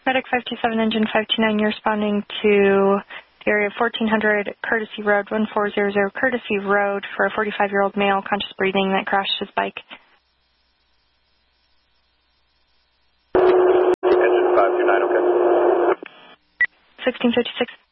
Medic 527, engine 529, you're responding to the area of 1400 Courtesy Road, 1400 Courtesy Road for a 45-year-old male, conscious breathing, that crashed his bike. Engine 529, okay. 1656.